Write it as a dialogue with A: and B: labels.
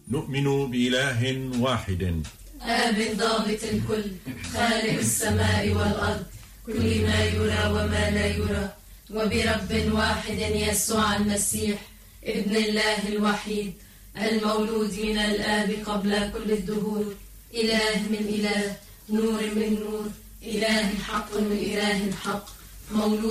A: نؤمن بإله واحد
B: آب ضابط الكل، خالق السماء والأرض، كل ما يرى وما لا يرى، وبرب واحد يسوع المسيح ابن الله الوحيد، المولود من الآب قبل كل الدهور، إله من إله، نور من نور، إله حق من إله حق، مولود